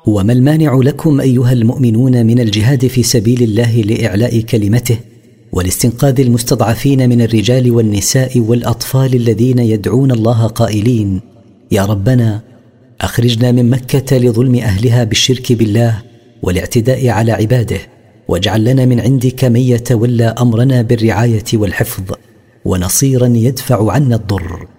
وما المانع لكم أيها المؤمنون من الجهاد في سبيل الله لإعلاء كلمته والاستنقاذ المستضعفين من الرجال والنساء والأطفال الذين يدعون الله قائلين: يا ربنا أخرجنا من مكة لظلم أهلها بالشرك بالله والاعتداء على عباده، واجعل لنا من عندك من يتولى أمرنا بالرعاية والحفظ ونصيرا يدفع عنا الضر.